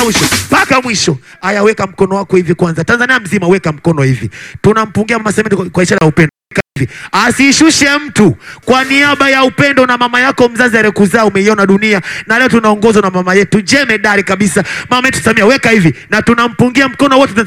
mwisho, mpaka mwisho. Aya, weka mkono wako hivi kwanza. Tanzania mzima weka mkono hivi. Tunampungia Mama Samia kwa ishara ya upendo. Asishushe mtu kwa niaba ya upendo, na mama yako mzazi aliyekuzaa umeiona dunia, na leo tunaongozwa na mama yetu jemedari kabisa, mama yetu Samia. Weka hivi na tunampungia mkono wote.